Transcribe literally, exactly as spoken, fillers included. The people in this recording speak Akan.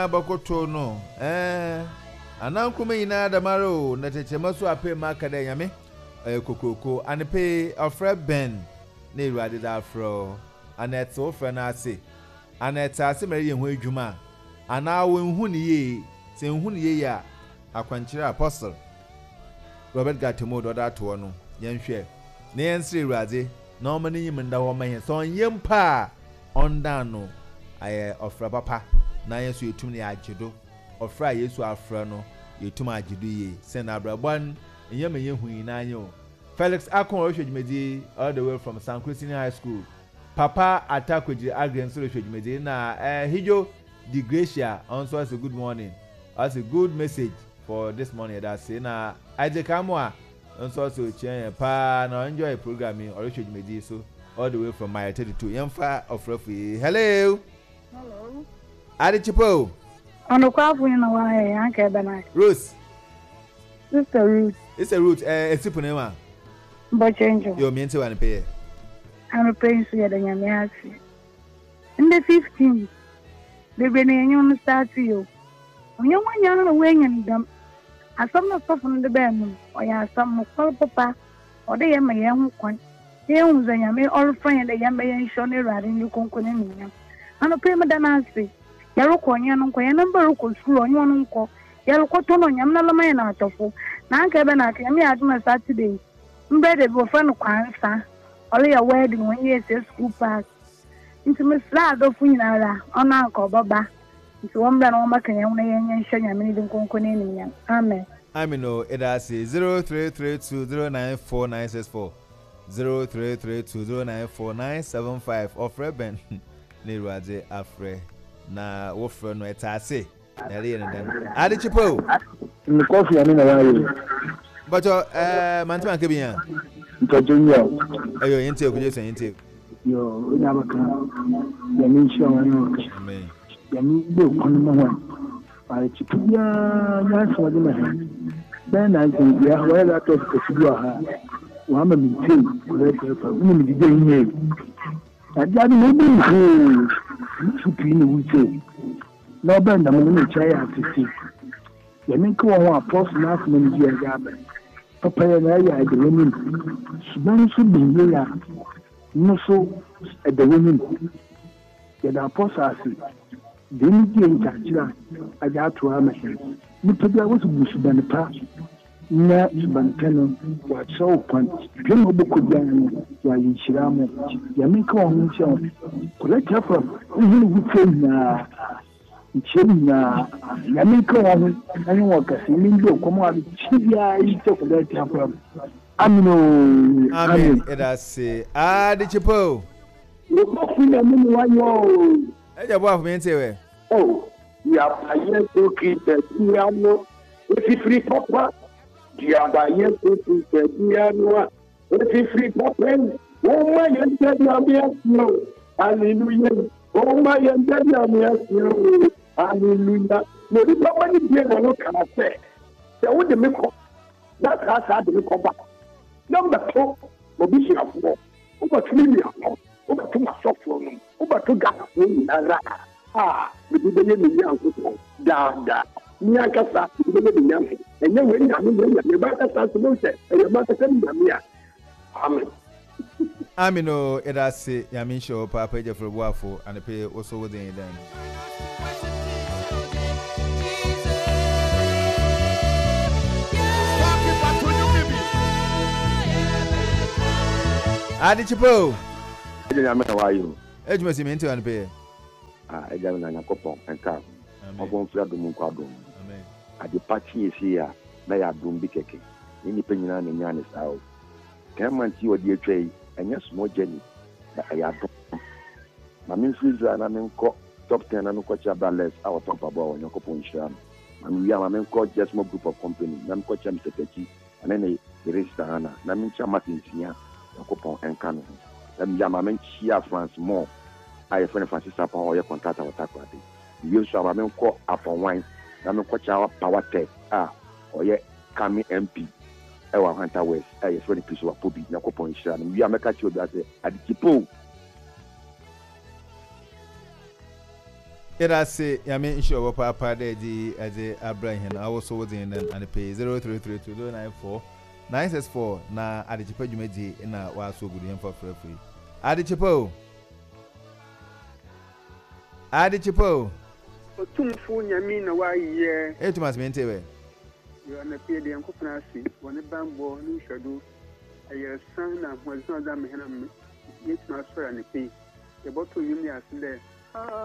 ina bakoto no eh anan kuma ina da maro na tece masu ape maka da yame eh kokoko anepe ofre ben na irade da afro anet ofre na ase anet ase mere ye ho adwuma ana wo nhu ne ye se nhu ne ye ya akwankyere apostle Robert Gatemo da to no yenhwe na yensire irade na o mani yim nda wo man so yempa onda no aye ofra papa na yesu yetum ne agedo ofra yesu afra no yetum agedo ye se na abrabon enyem yehu ina anyo Felix Akon Oshojumedi all the way from San Christine High School Papa Atakweji Agren so Oshojumedi na eh Hijo Di Gracia also has a good morning has a good message for this morning that say na Isaac Amwa also so chen pa na enjoy the program Oshojumedi so all the way from my thirty-two Yemfa of Refi. Hello. Hello. Adi Chipo. Ono kwa funi na wa e anke bana. Rose. Sister Ruth. It's a root eh esipune wa. Bo change. Yo miente wa npe. I'm praying so ya da nyame ase. In the fifteen. The bene enyo no start yo. Onyo wanya no wenya ndam. Asam no sofo no de be no. Oya asam mo kwa papa. Ode ye ma ye hu kwan. Ye hu za nyame all friend de yamba ye nso ne rade ni konkone ni nyam. Ano pray me da na ase. Yaro ko nya no ko ye number ko school onyo no nko. Yaro ko to no nyam na lama ye na atofo. Na anka be na ka me aduma Saturday. Mbede bo fa no kwansa. Ole ya wedding when you say school pass. Into me slide of funyara ona anka baba. Into one bra no maka yen na yen yen hya nyame ni konkone ni nyam. Amen. Amen no it has zero three three two zero nine four nine six four zero three three two zero nine four nine seven five ofre ben ne ruade afre na wo fre no etase na re yen dan ade chipo ni coffee ani na wa but eh mantima ke bian ntojonyo ayo yente ku je san yente yo ina baka ya ni sho yo amen ya ni do kono mo wa ai chipo ya ya so de na ben na ngi ya wa la to ko sidu ha wa ma mi tin ko le ko fa ni mi je ni aja ni mo bi hu su pi ni wu che no ben da mo ni che ya titi ya mi ko wa apostle na so ni ya ga ba papa ya na ya de ni suban su bi ya no so e de ni ya da apostle asi de ni je nta kira aja to ha ma shi ni to bi wasu busuban pa na subantano wa so kwan bin obo ko bian wa yishira mo ya mi ko ho nche ko le tafa ni wu fe na nchina ya mi ko ho ani wo ka si mi do ko mo abi chibia yi to ko le tafa amino amen it has say adi chipo wo ko fi na mi wa yo e je bo afmente we oh ya aye to ki te ya no if free papa Diabaye to the Dianoa, if you free popping, oh my and Daniel, hallelujah, oh my and Daniel, hallelujah. No, nobody here will look at say. There would make that has had to come back. Number two, Mobishi of war, over three million, over to my software, over to gas, ah, the beginning down there. Nyakasa ibele binyame enye we nyame we nyame ba kasa so se e ba kasa nyame a amen amen o it has say yame show papa je for boafo and pay also within then adi chipo nyame na wa yo ejuma si menti an pay ah ejame na yakopon enka Obon fia dum kwa dum. Amen. Ade party esi ya na ya dum bi keke. Ni penyina na nya ne sao. Kaman ti odi atwai anya small journey na ya dum. Ma min friza na min ko top ten na no ko cha balance our top about on yakopon sham. Ma mi ya ma min ko just small group of company. Na min ko cha mtetechi ana ne register ana. Na min cha martin tinya yakopon enka no. Na mi ya ma min chia France more. Ai friend Francis Apa o ye contract wa takwade. You shall have been called upon wine. I'm not quite our power tech. Ah, or yet coming M P. Our Hunter West. I have twenty pieces of Poby. No coupon share. We are making sure that at the Kipo. Ira say yame insure papa de di ade Abraham awoso wodin nan and pay zero three three two nine four nine six four na adechipa dwumadi na wa so gudu yemfa frafri adechipa o adechipa o otumfu nyame na wa ye etumas mentewe yo na pay de yankopna si woni bambo ni shadu aye san na hwazo da me hena me yetuma so ya ne pay e boto yimi asile ah